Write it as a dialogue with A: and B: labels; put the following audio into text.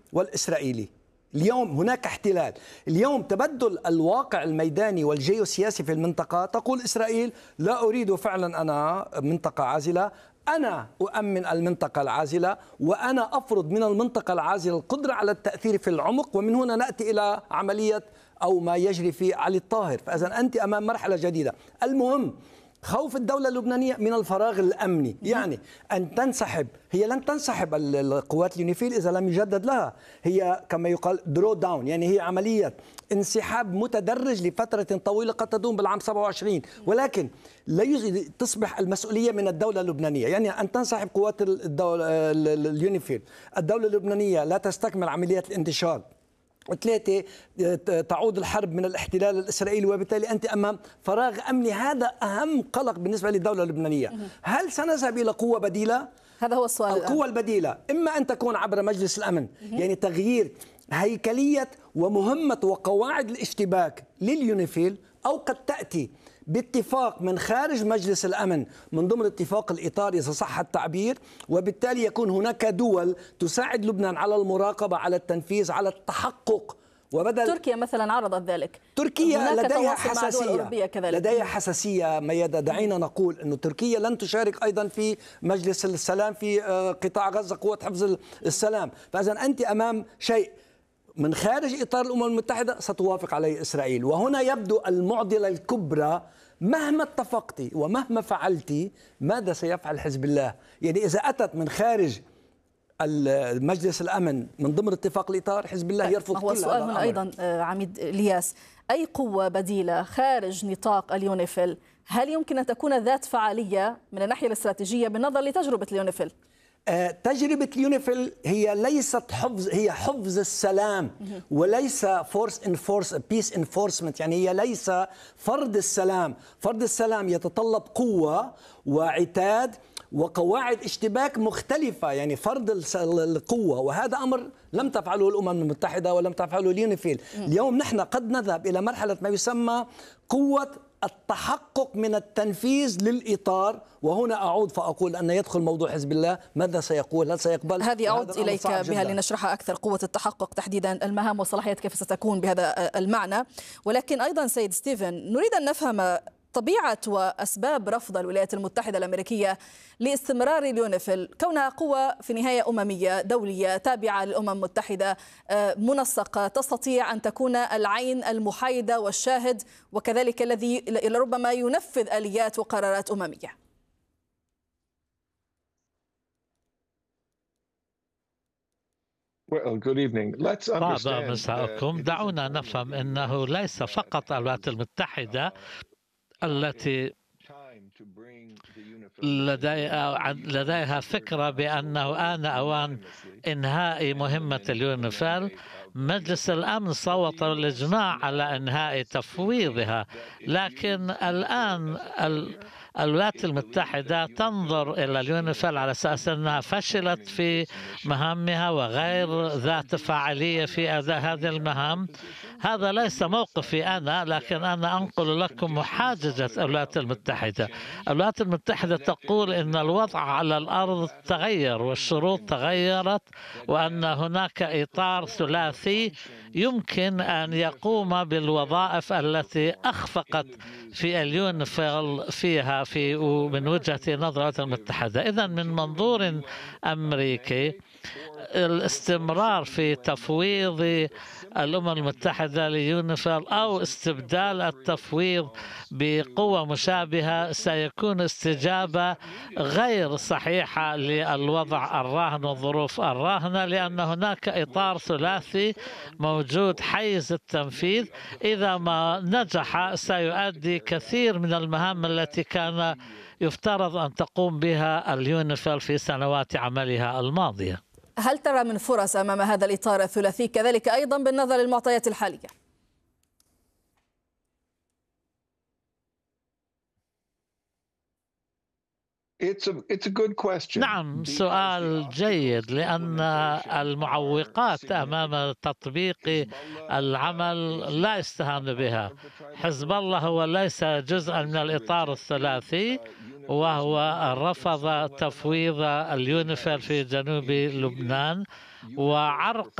A: والإسرائيلي. اليوم هناك احتلال. اليوم تبدل الواقع الميداني والجيوسياسي في المنطقة. تقول إسرائيل لا أريد فعلا أنا منطقة عازلة، أنا أؤمن المنطقة العازلة، وأنا أفرض من المنطقة العازلة القدرة على التأثير في العمق. ومن هنا نأتي إلى عملية أو ما يجري في علي الطاهر. فإذا أنت أمام مرحلة جديدة. المهم خوف الدولة اللبنانية من الفراغ الأمني، يعني أن تنسحب. هي لن تنسحب القوات اليونيفيل إذا لم يجدد لها. هي كما يقال درو داون، يعني هي عملية انسحاب متدرج لفترة طويلة قد تدوم بالعام 27، ولكن لا تصبح المسؤولية من الدولة اللبنانية. يعني أن تنسحب قوات اليونيفيل، الدولة اللبنانية لا تستكمل عملية الانتشار، 3 تعود الحرب من الاحتلال الإسرائيلي، وبالتالي أنت أمام فراغ أمني. هذا أهم قلق بالنسبة للدولة اللبنانية. هل سنذهب إلى قوة بديلة؟
B: هذا هو السؤال.
A: القوة البديلة إما أن تكون عبر مجلس الأمن، يعني تغيير هيكلية ومهمة وقواعد الاشتباك لليونيفيل، أو قد تأتي باتفاق من خارج مجلس الأمن من ضمن اتفاق الإطار إذا صح التعبير، وبالتالي يكون هناك دول تساعد لبنان على المراقبة، على التنفيذ، على التحقق. وبدل
B: تركيا مثلا عرضت ذلك.
A: تركيا لديها حساسية ميادة. دعينا نقول أن تركيا لن تشارك أيضا في مجلس السلام في قطاع غزة، قوة حفظ السلام. فإذا أنت أمام شيء من خارج إطار الأمم المتحدة ستوافق عليه إسرائيل. وهنا يبدو المعضلة الكبرى. مهما اتفقت ومهما فعلت، ماذا سيفعل حزب الله؟ يعني إذا أتت من خارج المجلس الأمن من ضمن اتفاق الإطار، حزب الله يرفض كل هذا.
B: هو السؤال هنا أيضا عميد الياس، أي قوة بديلة خارج نطاق اليونيفيل هل يمكن أن تكون ذات فعالية من الناحية الاستراتيجية بالنظر لتجربة اليونيفيل؟
A: تجربة اليونيفيل هي ليست حفظ، هي حفظ السلام وليس بيس انفورسمنت. يعني هي ليس فرض السلام. فرض السلام يتطلب قوة وعتاد وقواعد اشتباك مختلفة، يعني فرض القوة، وهذا أمر لم تفعله الأمم المتحدة ولم تفعله اليونيفيل. اليوم نحن قد نذهب إلى مرحلة ما يسمى قوة التحقق من التنفيذ للإطار. وهنا أعود فأقول أن يدخل موضوع حزب الله، ماذا سيقول؟ هل سيقبل؟
B: هذه أعود إليك بها لنشرحها أكثر. قوة التحقق تحديدا، المهام والصلاحيات كيف ستكون بهذا المعنى. ولكن أيضا سيد ستيفن، نريد أن نفهم طبيعة وأسباب رفض الولايات المتحدة الأمريكية لاستمرار اليونيفيل كونها قوة في النهاية أممية دولية تابعة للأمم المتحدة، منسقة، تستطيع أن تكون العين المحايدة والشاهد، وكذلك الذي ربما ينفذ آليات وقرارات أممية.
C: طاب مساءكم. دعونا نفهم أنه ليس فقط الولايات المتحدة التي لديها فكرة بأنه آن أوان إنهاء مهمة اليونيفيل. مجلس الأمن صوت الإجماع على إنهاء تفويضها، لكن الآن الولايات المتحدة تنظر إلى اليونيفيل على أساس أنها فشلت في مهامها وغير ذات فاعلية في أداء هذه المهام. هذا ليس موقفي أنا، لكن أنا أنقل لكم محاججة الولايات المتحدة. الولايات المتحدة تقول إن الوضع على الأرض تغير والشروط تغيرت، وأن هناك إطار ثلاثي يمكن أن يقوم بالوظائف التي أخفقت في اليونيفيل فيها من وجهة نظر الولايات المتحدة. إذن من منظور أمريكي الاستمرار في تفويض الأمم المتحدة ليونيفيل أو استبدال التفويض بقوة مشابهة سيكون استجابة غير صحيحة للوضع الراهن والظروف الراهنة، لأن هناك إطار ثلاثي موجود حيز التنفيذ. إذا ما نجح سيؤدي كثير من المهام التي كان يفترض أن تقوم بها اليونيفيل في سنوات عملها الماضية.
B: هل ترى من فرص أمام هذا الإطار الثلاثي كذلك أيضا بالنظر للمعطيات الحالية؟
C: نعم، سؤال جيد، لأن المعوقات أمام تطبيق العمل لا يستهان بها. حزب الله هو ليس جزءا من الإطار الثلاثي، وهو رفض تفويض اليونيفيل في جنوب لبنان وعرقل